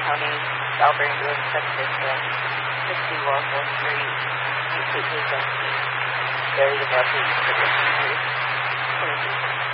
County, Albert Lewis, Texas, 60 Walpole Street, Suite 217. Very developing for this. Thank you.